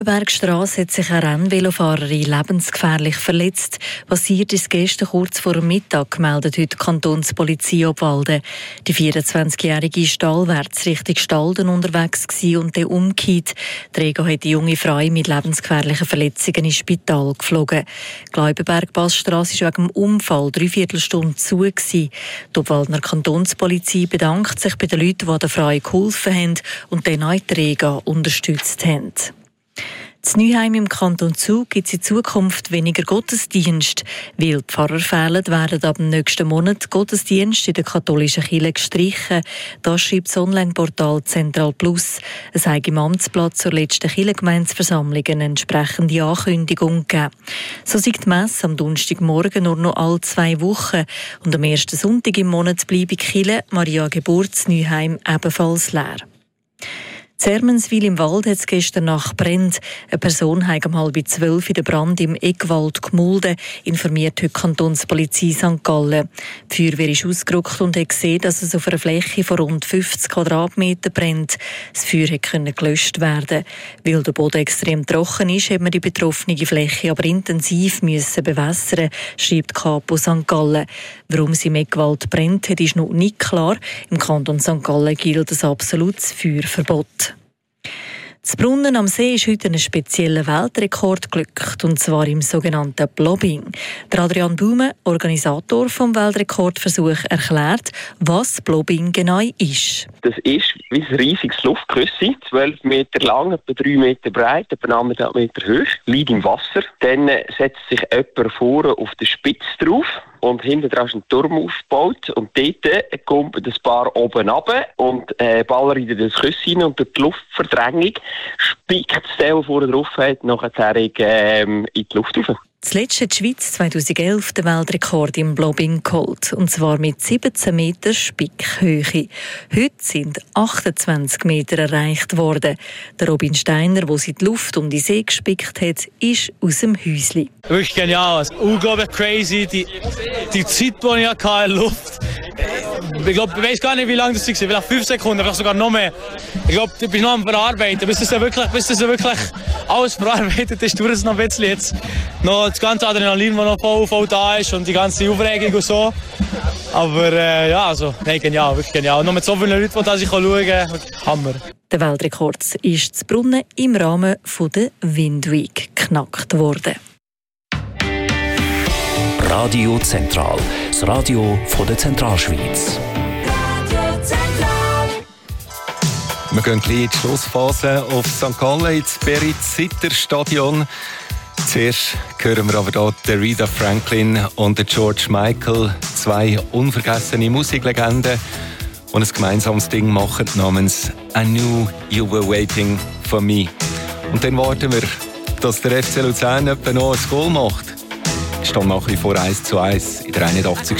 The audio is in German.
Bergstrasse hat sich eine Rennvelofahrerin lebensgefährlich verletzt. Passiert ist gestern kurz vor dem Mittag, meldet heute die Kantonspolizei Obwalden. Die 24-jährige Stallwärts Richtung Stalden unterwegs und dann umgekehrt. Der Träger hat die junge Frau mit lebensgefährlichen Verletzungen ins Spital geflogen. Die Gläubenberg-Passstrasse war wegen dem Unfall 3/4 Stunde zu. Die Obwaldener Kantonspolizei bedankt sich bei den Leuten, die der Frau geholfen haben und den neuen Träger unterstützt haben. In Neuheim im Kanton Zug gibt es in Zukunft weniger Gottesdienste. Weil die Pfarrer fehlen, werden ab dem nächsten Monat Gottesdienste in der katholischen Kirche gestrichen. Das schreibt das Online-Portal Zentral Plus. Es hat im Amtsblatt zur letzten Kirchengemeindeversammlung eine entsprechende Ankündigung gegeben. So sieht die Messe am Donnerstagmorgen nur noch alle 2 Wochen. Und am ersten Sonntag im Monat bleibe die Kirche Maria Geburt in Neuheim ebenfalls leer. In Zermenswil im Wald hat es gestern Nacht brennt. Eine Person hat um 11:30 in den Brand im Eckwald gemulden, informiert heute die Kantonspolizei St. Gallen. Die Feuerwehr ist ausgerückt und hat gesehen, dass es auf einer Fläche von rund 50 Quadratmetern brennt. Das Feuer konnte gelöscht werden. Weil der Boden extrem trocken ist, hat man die betroffene Fläche aber intensiv bewässern, schreibt die Kapo St. Gallen. Warum es im Eckwald brennt, ist noch nicht klar. Im Kanton St. Gallen gilt ein absolutes Feuerverbot. Das Brunnen am See ist heute einen speziellen Weltrekord geglückt, und zwar im sogenannten Blobbing. Der Adrian Baume, Organisator des Weltrekordversuchs, erklärt, was Blobbing genau ist. Das ist wie ein riesiges Luftgüssi, 12 Meter lang, etwa 3 Meter breit, etwa 1,5 Meter hoch, liegt im Wasser. Dann setzt sich jemand vorne auf der Spitze drauf. Und hinten dran ist ein Turm aufgebaut. Und dort kommt ein Paar oben runter und ballert in das Küsschen rein. Und durch die Luftverdrängung spickt das Teil, das vorne drauf hat, nachher in die Luft rauf. Zuletzt hat die Schweiz 2011 den Weltrekord im Blobbing geholt, und zwar mit 17 Meter Spickhöhe. Heute sind 28 Meter erreicht worden. Der Robin Steiner, der sie die Luft um die See gespickt hat, ist aus dem Häuschen. Wirklich genial, unglaublich crazy. Die Zeit, die ich hatte in der Luft, ich weiß gar nicht, wie lange das war, vielleicht 5 Sekunden, vielleicht sogar noch mehr. Ich glaube, du bist noch am Verarbeiten, bis das wirklich alles verarbeitet ist, dauert es noch ein bisschen jetzt. Noch das ganze Adrenalin, das noch voll da ist, und die ganze Aufregung und so. Aber genial, wirklich genial. Noch mit so vielen Leuten, die da sich schauen können, Hammer. Der Weltrekord ist zu Brunnen im Rahmen der Wind Week geknackt worden. Radio Zentral, das Radio von der Zentralschweiz. Wir gehen gleich in die Schlussphase auf St. Gallen ins Berit-Sitter-Stadion. Zuerst hören wir aber hier Aretha Franklin und George Michael, 2 unvergessene Musiklegenden, die ein gemeinsames Ding machen namens «I knew you were waiting for me». Und dann warten wir, dass der FC Luzern etwa noch ein Goal macht. Es steht nach wie vor 1:1 in der 81.